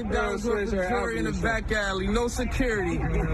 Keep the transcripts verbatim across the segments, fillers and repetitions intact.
McDonald's with Victoria in the back alley, no security.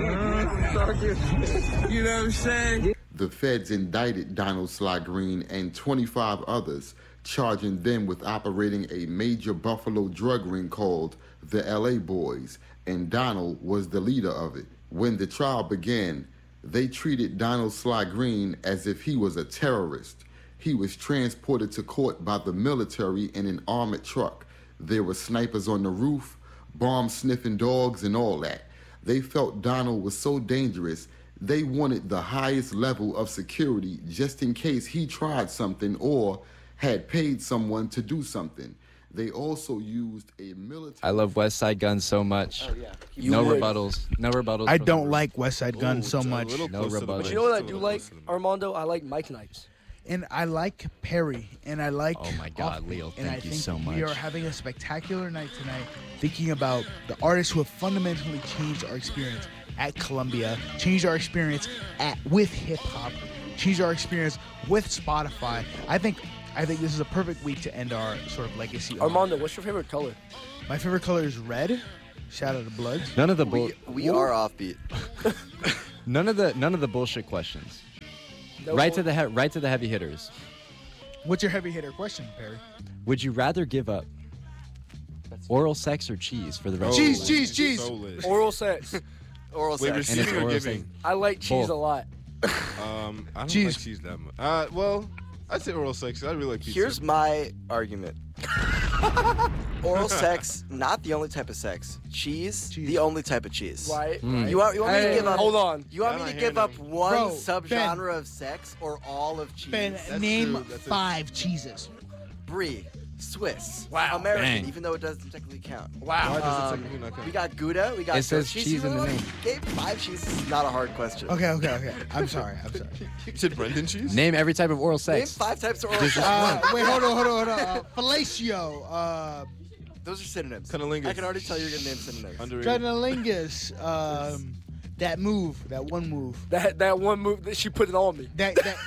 You know what I'm saying? The feds indicted Donald Sly Green and twenty-five others, charging them with operating a major Buffalo drug ring called the L A Boys, and Donald was the leader of it. When the trial began, they treated Donald Sly Green as if he was a terrorist. He was transported to court by the military in an armored truck. There were snipers on the roof, bomb-sniffing dogs, and all that. They felt Donald was so dangerous, they wanted the highest level of security just in case he tried something or had paid someone to do something. They also used a military... I love West Side Gun so much. Oh, yeah. No would. rebuttals. No rebuttals. I don't like West Side Gun so much. No rebuttals. But you know what I do like, Armando? I like Mike Knights. And I like Perry, and I like... Oh, my God, off, Leo, and thank I you think so much. we are having a spectacular night tonight, thinking about the artists who have fundamentally changed our experience at Columbia, changed our experience at with hip-hop, changed our experience with Spotify. I think I think this is a perfect week to end our sort of legacy. Armando, what's your favorite color? My favorite color is red. Shout out to Bloods. None of the bull. We, we are offbeat. none of the none of the bullshit questions. No right bull- to the he- right to the heavy hitters. What's your heavy hitter question, Perry? Would you rather give up oral sex or cheese for the rest? Cheese, of your life? cheese, cheese. So lit. Oral sex. Oral Wait, sex. And it's receiving or oral giving? sex. I like cheese Both. a lot. Um, I don't Cheese. like cheese that much. Uh, well, I'd say oral sex. I really like pizza. Here's my argument. Oral sex, not the only type of sex. Cheese, Cheese. the only type of cheese. Right? Mm. You want, you want me Hey, to give up? hold on. You want I'm me to not give hearing up them. one Bro, subgenre of sex or all of cheese? Ben, That's name true. That's a- five cheeses. Brie, Swiss, Wow. American, Dang. even though it doesn't technically count. Wow. Why does it Um, technically not count? We got Gouda. We got It says goat cheese You in the really name. Gave five cheeses. Not a hard question. Okay, okay, okay. I'm sorry. I'm sorry. You said Brendan cheese? Name every type of oral Name sex. five types of oral sex. Uh, wait, hold on, hold on, hold on. Uh, fellatio, uh, Those are synonyms. Cunnilingus. I can already tell you're gonna name synonyms. Underrated. cunnilingus, um, that move, that one move, That that one move that she put it on me. that that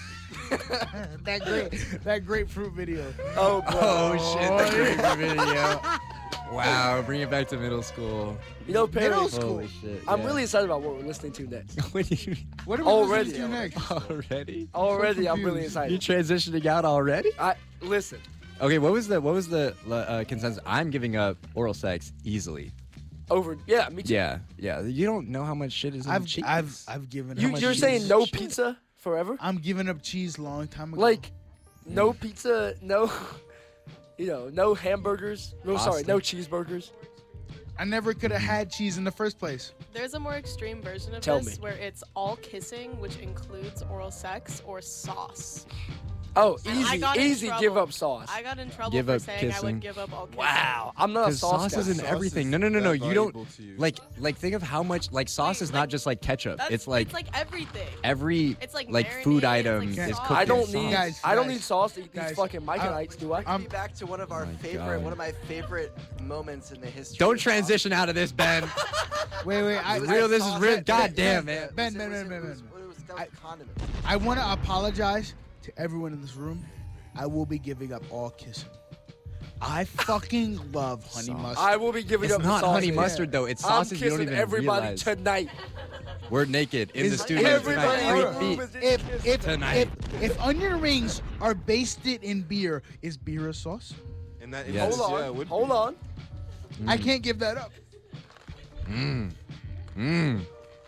that great that grapefruit video. Oh, bro. Oh shit! The grapefruit video. Wow, bring it back to middle school. You know, Perry, Middle school. Holy shit! I'm yeah. really excited about what we're listening to next. What do you What are we Already, listening to next? already? Already, I'm really confused. You excited. transitioning out already? I listen. Okay, what was the what was the uh, consensus? I'm giving up oral sex easily. Over. Yeah, me too. Yeah, yeah. You don't know how much shit is in I've cheese. I've I've given. You, up you're cheese. saying no pizza forever? I'm giving up cheese long time ago. Like, no pizza, no, you know, no hamburgers. No, sorry, Pasta. no cheeseburgers. I never could have had cheese in the first place. There's a more extreme version of Tell this me. where it's all kissing, which includes oral sex or sauce. Oh, And I easy, got in easy. trouble. Give up sauce. I got in trouble Give for up saying I kissing. would give up all kissing. Wow, I'm not a Because sauce sauce guy. is in Sauce everything. is No, no, no, no. that You don't valuable to you. like like think of how much like sauce Wait, is like- not just like ketchup. That's, It's like it's like everything. every It's like like marinade, food it's item like is sauce. cooked I in don't sauce. need. Guys, I don't guys, need sauce to eat these guys, fucking I- Micanites, do I? I'm- Be back to one of our Oh my favorite, God. one of my favorite moments in the history. Don't of transition out of this, Ben. Wait, wait. I, sauce. I, Real, this is real. Ben, God damn, Ben, man. Ben, It Ben, was- Ben, Ben, it was- Ben. it was- that was condiment. I want to apologize to everyone in this room. I will be giving up all kissing. I fucking love honey Sauce. mustard. I will be giving It's up not the sauce. honey man. mustard though. It's I'm sauces you don't kissing even everybody realize. tonight. We're naked in the Is studio everybody tonight. in the Three room feet. is in if kiss if, Tonight. if if onion rings are basted in beer, is beer a sauce? And that Yes. instance, Hold yeah, it on, would hold be. on. I can't give that up. Mmm. Mmm.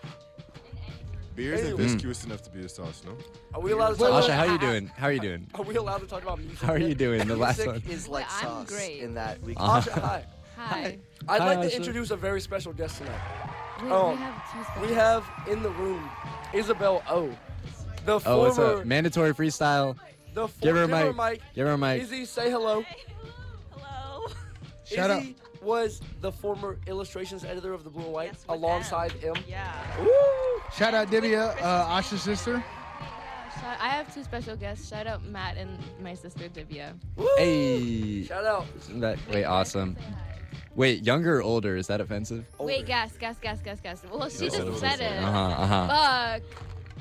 Beer isn't Anyway. viscous enough to be a sauce, no? Are we allowed to Wait, talk Asha, about? how you doing? How are you doing? Are we allowed to talk about music? How are you yet? doing? The last Music one. is like Yeah, I'm sauce great. in that we can Uh-huh. Asha, hi. Hi. I'd Hi, like Asha. to introduce a very special guest tonight. Wait, Oh, we have two special- We have in the room Isabel O. The Oh, former, it's a mandatory freestyle. the for, Give her a give her mic. mic. Give her a mic. Izzy, say hello. Hello. Shut up. Izzy was the former illustrations editor of the Blue and White Yes, with alongside M. M. Yeah. Woo! Shout out Divya, uh, Asha's sister. Shout- I have two special guests. Shout out Matt and my sister Divya. Woo! Hey. Shout out. That, wait, awesome. Wait, younger or older? Is that offensive? Older. Wait, gas, gas, gas, gas, gas. Well, she Yes, just it is. said it. Uh huh. Uh huh. Fuck.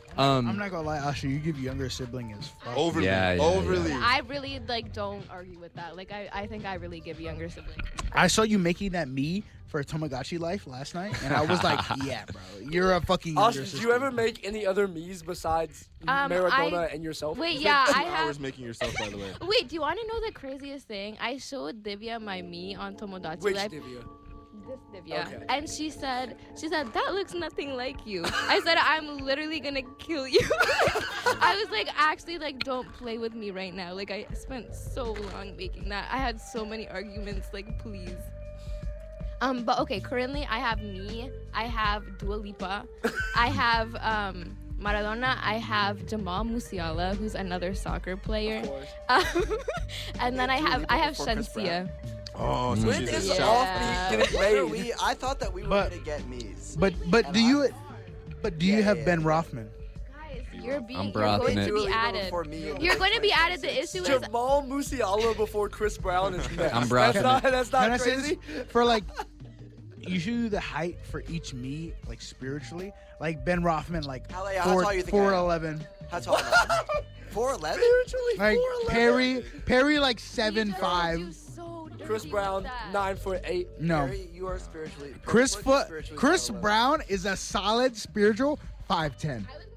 Um, I'm not gonna lie, Usher. You give younger sibling is fuck. Overly. Yeah, yeah, overly. I really like don't argue with that. Like I, I think I really give younger siblings. I saw you making that me for Tamagotchi life last night, and I was like, yeah, bro, you're a fucking younger Austin, did sister. you ever make any other me's besides Um, Maradona I- and yourself? Wait, You yeah, spent I two have. hours making yourself, by the way. Wait, do you want to know the craziest thing? I showed Divya my me on Tomodachi Which Live. Divya? This Divya. Okay. And she said, she said, that looks nothing like you. I said, I'm literally gonna kill you. I was like, actually, like, don't play with me right now. Like, I spent so long making that. I had so many arguments, like, please. Um, but okay, currently I have me, I have Dua Lipa, I have um, Maradona, I have Jamal Musiala, who's another soccer player, Of course. um, and then I Dua have Lipa I have before Chris Shensia. Oh, so When she's is a the Yeah. shout. offbeat Getting When are made. we? I thought that we were But- gonna get me's. But but And do you I- but do you Yeah, have yeah, Ben yeah. Rothman? Guys, you're being I'm you're going brothing to it. Dua be Lipa added. before me in the You're going to be twenty added. The twenty-six. issue is Jamal Musiala before Chris Brown is next. I'm That's browsing not, it. that's Can I not say crazy. this? For like, you should do the height for each me, like spiritually. Like Ben Rothman, like How- how four tall you think I am? four eleven. How tall am I? four eleven? Spiritually, Like four eleven. Perry, Perry like He seven told five. you so dirty Chris with Brown, that. nine foot eight. No, Perry, you are spiritually. Chris Perry, Foot, spiritually Chris five eleven. Brown is a solid spiritual five ten. I would